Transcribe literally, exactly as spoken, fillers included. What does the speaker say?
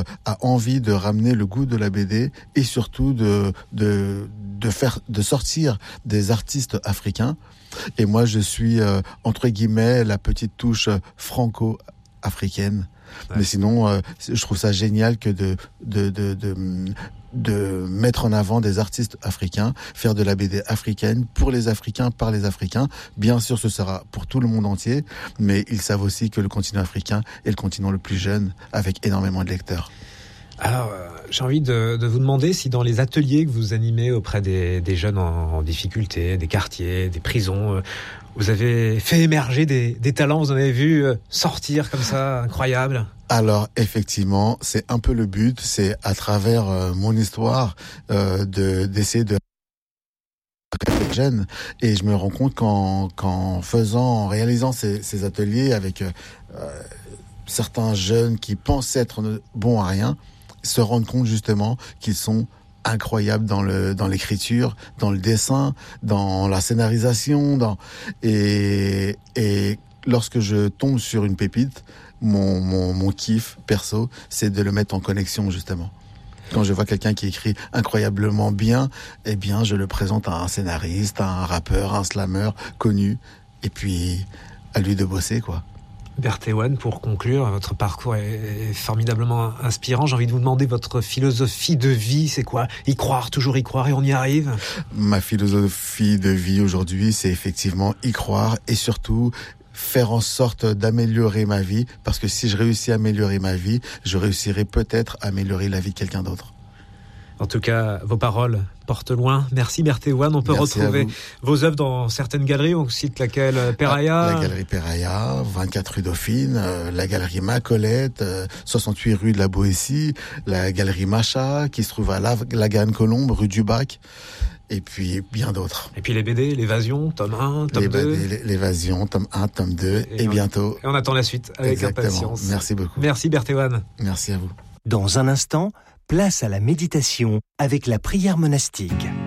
euh, a envie de ramener le goût de la B D et surtout de de de faire de sortir des artistes africains. Et moi, je suis euh, entre guillemets la petite touche franco-africaine. Ouais. Mais sinon, euh, je trouve ça génial que de de de de de mettre en avant des artistes africains, faire de la B D africaine pour les Africains, par les Africains. Bien sûr, ce sera pour tout le monde entier, mais ils savent aussi que le continent africain est le continent le plus jeune, avec énormément de lecteurs. Alors, euh, j'ai envie de, de vous demander si dans les ateliers que vous animez auprès des, des jeunes en, en difficulté, des quartiers, des prisons, euh, vous avez fait émerger des, des talents, vous en avez vu euh, sortir comme ça, incroyable. Alors effectivement, c'est un peu le but, c'est à travers euh, mon histoire euh, de d'essayer de les jeunes, et je me rends compte qu'en qu'en faisant, en réalisant ces, ces ateliers avec euh, certains jeunes qui pensent être bons à rien, se rendent compte justement qu'ils sont incroyables dans le dans l'écriture, dans le dessin, dans la scénarisation, dans et et lorsque je tombe sur une pépite, mon mon mon kiff perso, c'est de le mettre en connexion justement. Quand je vois quelqu'un qui écrit incroyablement bien, eh bien je le présente à un scénariste, à un rappeur, à un slammer connu, et puis à lui de bosser quoi. Berthe Ewan, pour conclure, votre parcours est formidablement inspirant. J'ai envie de vous demander votre philosophie de vie, c'est quoi ? Y croire, toujours y croire et on y arrive ? Ma philosophie de vie aujourd'hui, c'est effectivement y croire et surtout faire en sorte d'améliorer ma vie, parce que si je réussis à améliorer ma vie, je réussirai peut-être à améliorer la vie de quelqu'un d'autre. En tout cas, vos paroles portent loin. Merci Berthe Ewan. On peut Merci retrouver vos œuvres dans certaines galeries. On cite laquelle ? Peraya ? La galerie Peraya, vingt-quatre rue Dauphine, euh, la galerie Macolette, euh, soixante-huit rue de la Boétie, la galerie Macha, qui se trouve à la, la Garenne-Colombe, rue du Bac, et puis bien d'autres. Et puis les B D, l'Évasion, tome un, tome les deux. B D, l'Évasion, tome un, tome deux, et, et on, bientôt. Et on attend la suite avec Exactement. impatience. Merci beaucoup. Merci Berthe Ewan. Merci à vous. Dans un instant, place à la méditation avec la prière monastique.